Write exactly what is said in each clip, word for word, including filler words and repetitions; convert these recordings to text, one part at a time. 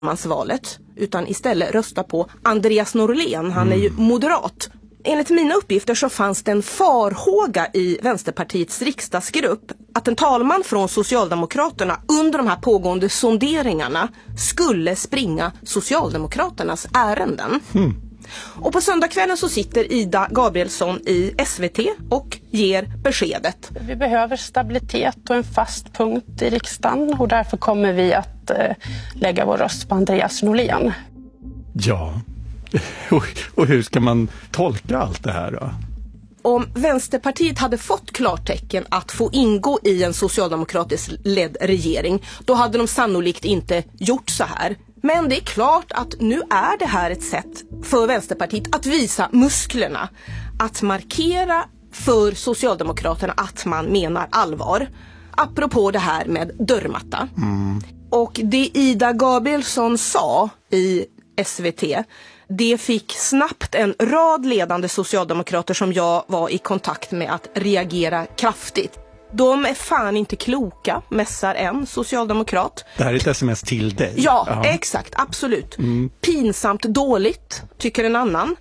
talmansvalet utan istället rösta på Andreas Norlén. Han är ju moderat. Enligt mina uppgifter så fanns det en farhåga i Vänsterpartiets riksdagsgrupp att en talman från Socialdemokraterna under de här pågående sonderingarna skulle springa Socialdemokraternas ärenden. Mm. Och på söndagskvällen så sitter Ida Gabrielsson i S V T och ger beskedet. Vi behöver stabilitet och en fast punkt i riksdagen och därför kommer vi att eh, lägga vår röst på Andreas Norlén. Ja, och hur ska man tolka allt det här då? Om Vänsterpartiet hade fått klartecken att få ingå i en socialdemokratisk ledd regering, då hade de sannolikt inte gjort så här. Men det är klart att nu är det här ett sätt för Vänsterpartiet att visa musklerna. Att markera för Socialdemokraterna att man menar allvar. Apropå det här med dörrmatta. Mm. Och det Ida Gabrielsson sa i S V T, det fick snabbt en rad ledande socialdemokrater som jag var i kontakt med att reagera kraftigt. De är fan inte kloka, mässar en socialdemokrat. Det här är ett sms till dig. Ja, Aha. exakt, absolut. Mm. Pinsamt dåligt, tycker en annan.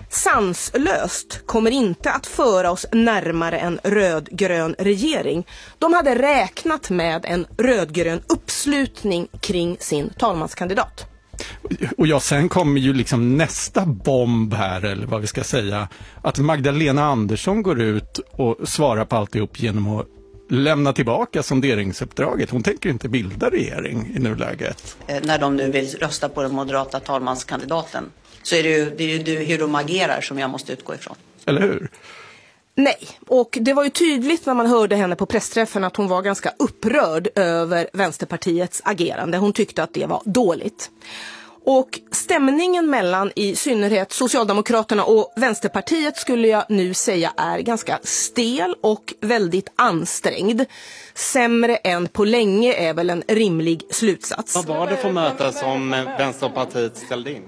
Sanslöst kommer inte att föra oss närmare en rödgrön regering. De hade räknat med en rödgrön uppslutning kring sin talmanskandidat. Och ja, sen kommer ju liksom nästa bomb här, eller vad vi ska säga, att Magdalena Andersson går ut och svarar på alltihop genom att lämna tillbaka sonderingsuppdraget. Hon tänker inte bilda regering i nuläget. När de nu vill rösta på den moderata talmanskandidaten så är det ju, det är ju hur de agerar som jag måste utgå ifrån. Eller hur? Nej, och det var ju tydligt när man hörde henne på pressträffen att hon var ganska upprörd över Vänsterpartiets agerande. Hon tyckte att det var dåligt. Och stämningen mellan i synnerhet Socialdemokraterna och Vänsterpartiet skulle jag nu säga är ganska stel och väldigt ansträngd. Sämre än på länge är väl en rimlig slutsats. Vad var det för möte som Vänsterpartiet ställde in?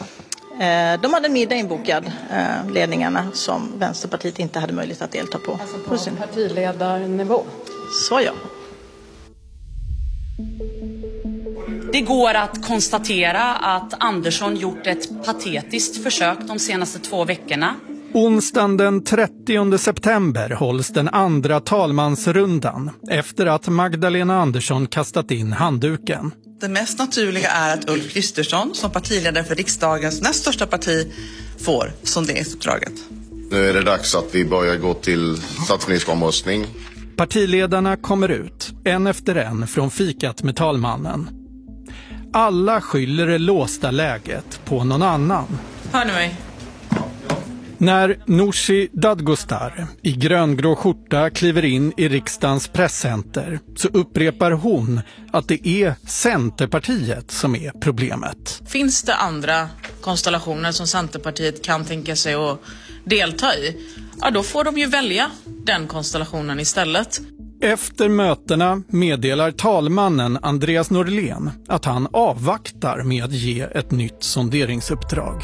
De hade en middag inbokad, ledningarna, som Vänsterpartiet inte hade möjlighet att delta på. Alltså på sin partiledarnivå. Så ja. Det går att konstatera att Andersson gjort ett patetiskt försök de senaste två veckorna. Onsdagen den trettionde september hålls den andra talmansrundan efter att Magdalena Andersson kastat in handduken. Det mest naturliga är att Ulf Kristersson som partiledare för riksdagens näst största parti får sonderingsuppdraget. Nu är det dags att vi börjar gå till statsministeromröstning. Partiledarna kommer ut, en efter en, från fikat med talmannen. Alla skyller det låsta läget på någon annan. Hör ni mig? När Nooshi Dadgostar i gröngrå skjorta kliver in i riksdagens presscenter så upprepar hon att det är Centerpartiet som är problemet. Finns det andra konstellationer som Centerpartiet kan tänka sig att delta i? Ja, då får de ju välja den konstellationen istället. Efter mötena meddelar talmannen Andreas Norlén att han avvaktar med att ge ett nytt sonderingsuppdrag.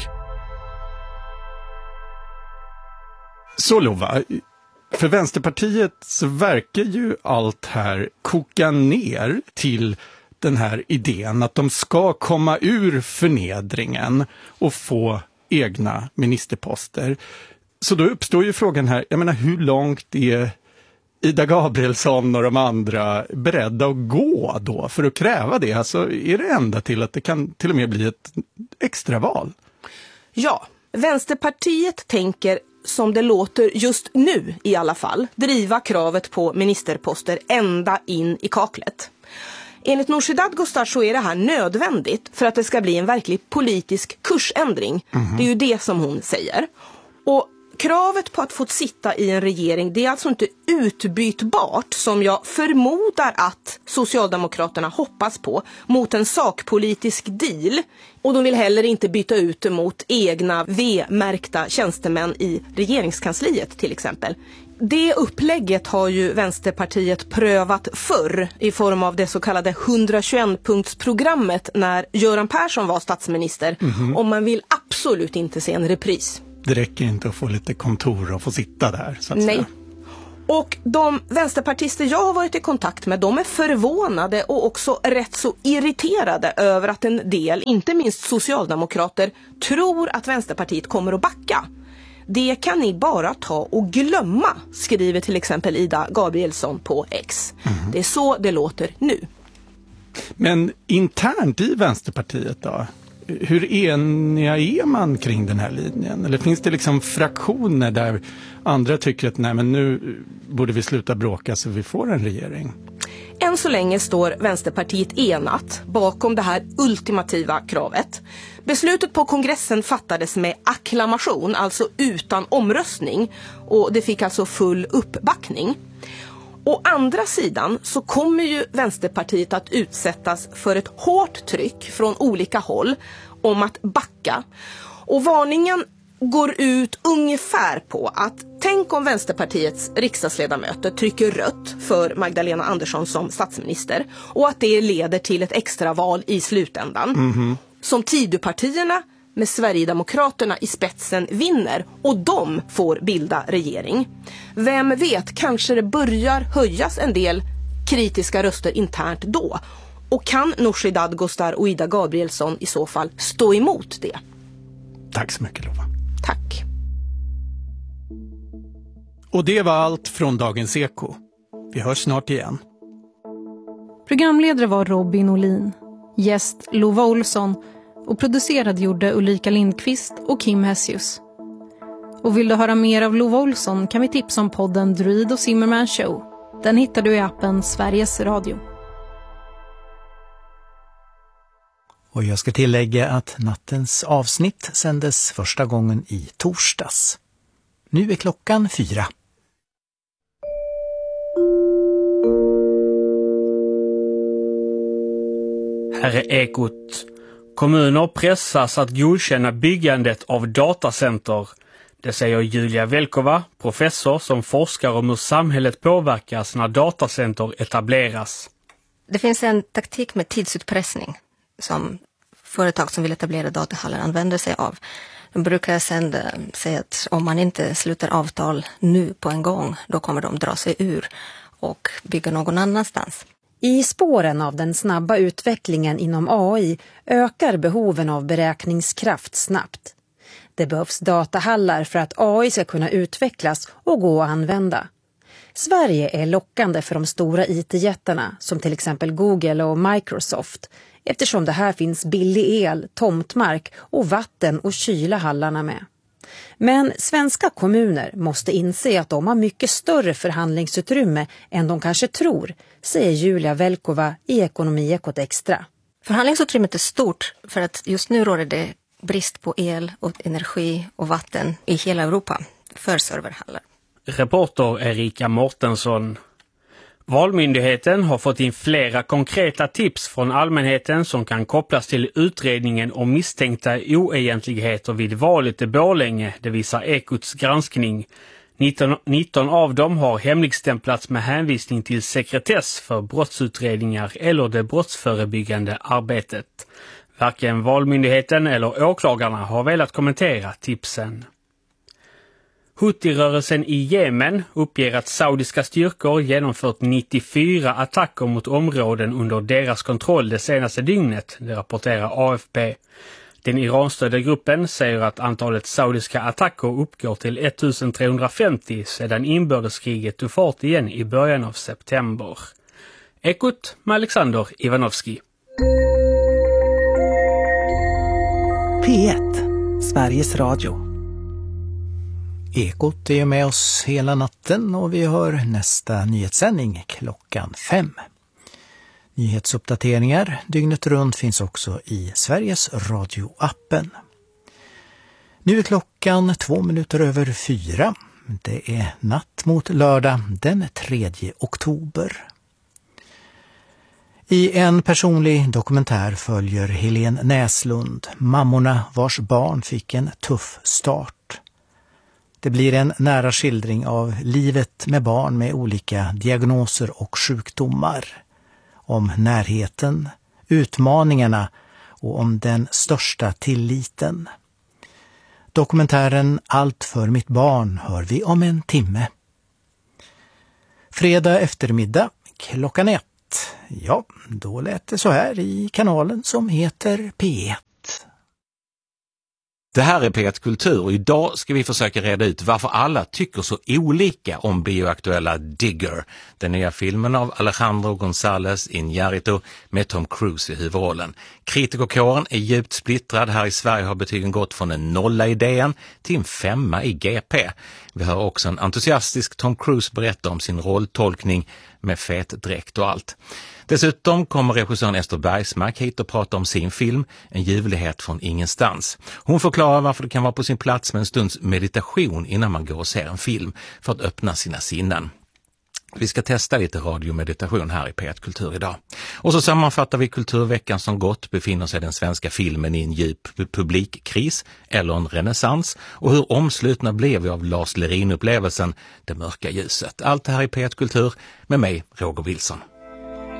Så Lova, för Vänsterpartiet så verkar ju allt här koka ner till den här idén att de ska komma ur förnedringen och få egna ministerposter. Så då uppstår ju frågan här, jag menar hur långt är Ida Gabrielsson och de andra beredda att gå då för att kräva det? Alltså är det ända till att det kan till och med bli ett extraval? Ja, Vänsterpartiet tänker som det låter just nu i alla fall, driva kravet på ministerposter ända in i kaklet. Enligt Nooshi Dadgostar så är det här nödvändigt för att det ska bli en verklig politisk kursändring. Mm-hmm. Det är ju det som hon säger. Och kravet på att få sitta i en regering, det är alltså inte utbytbart som jag förmodar att Socialdemokraterna hoppas på mot en sakpolitisk deal. Och de vill heller inte byta ut det mot egna V-märkta tjänstemän i regeringskansliet till exempel. Det upplägget har ju Vänsterpartiet prövat förr i form av det så kallade hundratjugoett-punktsprogrammet när Göran Persson var statsminister. Mm-hmm. Och man vill absolut inte se en repris. Det räcker inte att få lite kontor och få sitta där, så att Nej. säga. Och de vänsterpartister jag har varit i kontakt med, de är förvånade och också rätt så irriterade över att en del, inte minst socialdemokrater, tror att Vänsterpartiet kommer att backa. Det kan ni bara ta och glömma, skriver till exempel Ida Gabrielsson på X. Mm. Det är så det låter nu. Men internt i Vänsterpartiet då? Hur eniga är man kring den här linjen? Eller finns det liksom fraktioner där andra tycker att nej, men nu borde vi sluta bråka så vi får en regering? Än så länge står Vänsterpartiet enat bakom det här ultimativa kravet. Beslutet på kongressen fattades med akklamation, alltså utan omröstning, och det fick alltså full uppbackning. Å andra sidan så kommer ju Vänsterpartiet att utsättas för ett hårt tryck från olika håll om att backa. Och varningen går ut ungefär på att tänk om Vänsterpartiets riksdagsledamöter trycker rött för Magdalena Andersson som statsminister och att det leder till ett extraval i slutändan. Mm-hmm. Som Tidöpartierna med Sverigedemokraterna i spetsen vinner och de får bilda regering. Vem vet, kanske det börjar höjas en del kritiska röster internt då. Och kan Nooshi Dadgostar och Ida Gabrielsson i så fall stå emot det? Tack så mycket, Lova. Tack. Och det var allt från Dagens Eko. Vi hörs snart igen. Programledare var Robin Olin. Gäst Lova Olsson. Och producerad gjorde Ulrika Lindqvist och Kim Hessius. Och vill du höra mer av Lova Olsson kan vi tipsa om podden Druid och Zimmerman Show. Den hittar du i appen Sveriges Radio. Och jag ska tillägga att nattens avsnitt sändes första gången i torsdags. Nu är klockan fyra. Här är Ekot. Kommuner pressas att godkänna byggandet av datacenter. Det säger Julia Velkova, professor som forskar om hur samhället påverkas när datacenter etableras. Det finns en taktik med tidsutpressning som företag som vill etablera datahallar använder sig av. De brukar sedan säga att om man inte slutar avtal nu på en gång, då kommer de dra sig ur och bygga någon annanstans. I spåren av den snabba utvecklingen inom A I ökar behoven av beräkningskraft snabbt. Det behövs datahallar för att A I ska kunna utvecklas och gå att använda. Sverige är lockande för de stora I T-jättarna som till exempel Google och Microsoft eftersom det här finns billig el, tomtmark och vatten och kyla hallarna med. Men svenska kommuner måste inse att de har mycket större förhandlingsutrymme än de kanske tror, säger Julia Velkova i Ekonomiekot Extra. Förhandlingsutrymmet är stort för att just nu råder det brist på el och energi och vatten i hela Europa för serverhallar. Reporter Erika Mortensson. Valmyndigheten har fått in flera konkreta tips från allmänheten som kan kopplas till utredningen om misstänkta oegentligheter vid valet i Borlänge, det visar Ekots granskning. nitton, nitton av dem har hemligstämplats med hänvisning till sekretess för brottsutredningar eller det brottsförebyggande arbetet. Varken Valmyndigheten eller åklagarna har velat kommentera tipsen. Houthi-rörelsen i Jemen uppger att saudiska styrkor genomfört nittiofyra attacker mot områden under deras kontroll det senaste dygnet, det rapporterar A F P. Den iranstödda gruppen säger att antalet saudiska attacker uppgår till ettusentrehundrafemtio sedan inbördeskriget tog fart igen i början av september. Ekot med Alexander Ivanovski. P ett, Sveriges Radio. Ekot är med oss hela natten och vi hör nästa nyhetssändning klockan fem. Nyhetsuppdateringar dygnet runt finns också i Sveriges Radio-appen. Nu är klockan två minuter över fyra. Det är natt mot lördag den tredje oktober. I en personlig dokumentär följer Helene Näslund, mammorna vars barn fick en tuff start. Det blir en nära skildring av livet med barn med olika diagnoser och sjukdomar. Om närheten, utmaningarna och om den största tilliten. Dokumentären Allt för mitt barn hör vi om en timme. Fredag eftermiddag klockan ett. Ja, då lät det så här i kanalen som heter P ett. Det här är P ett Kultur och idag ska vi försöka reda ut varför alla tycker så olika om bioaktuella Digger, den nya filmen av Alejandro González Iñárritu med Tom Cruise i huvudrollen. Kritikerkåren är djupt splittrad. Här i Sverige har betygen gått från en nolla i D N till en femma i G P. Vi hör också en entusiastisk Tom Cruise berätta om sin rolltolkning med fet dräkt och allt. Dessutom kommer regissören Ester Bergsmark hit och prata om sin film En ljuvlighet från ingenstans. Hon förklarar varför det kan vara på sin plats med en stunds meditation innan man går och ser en film för att öppna sina sinnen. Vi ska testa lite radiomeditation här i P ett Kultur idag. Och så sammanfattar vi kulturveckan som gått. Befinner sig den svenska filmen i en djup publikkris eller en renässans? Och hur omslutna blev vi av Lars Lerin-upplevelsen Det mörka ljuset? Allt det här i P ett Kultur med mig, Roger Wilson.